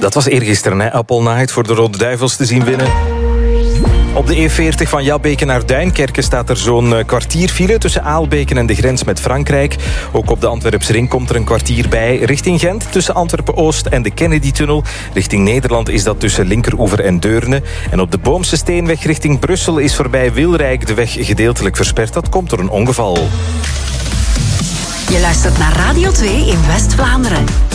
Dat was eergisteren, hè? Up All Night voor de Rode Duivels te zien winnen. Op de E40 van Jabbeke naar Duinkerke staat er zo'n kwartier file tussen Aalbeken en de grens met Frankrijk. Ook op de Antwerpse ring komt er een kwartier bij. Richting Gent tussen Antwerpen-Oost en de Kennedy-tunnel. Richting Nederland is dat tussen Linkeroever en Deurne. En op de Boomse Steenweg richting Brussel is voorbij Wilrijk de weg gedeeltelijk versperd. Dat komt door een ongeval. Je luistert naar Radio 2 in West-Vlaanderen.